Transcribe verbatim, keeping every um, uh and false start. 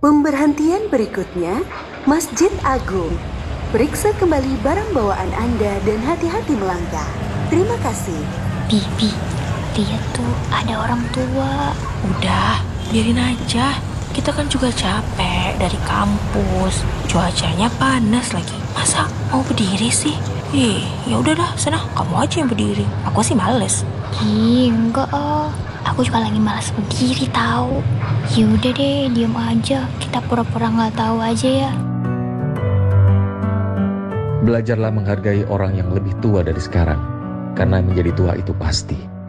Pemberhentian berikutnya, Masjid Agung. Periksa kembali barang bawaan Anda dan hati-hati melangkah. Terima kasih. Bibi, lihat tuh ada orang tua. Udah, biarin aja. Kita kan juga capek dari kampus. Cuacanya panas lagi. Masa mau berdiri sih? Ih, ya udah dah, sana kamu aja yang berdiri. Aku sih males. Ih, enggak ah. Aku juga lagi malas berdiri tahu. Yaudah deh, diam aja. Kita pura-pura nggak tahu aja ya. Belajarlah menghargai orang yang lebih tua dari sekarang, karena menjadi tua itu pasti.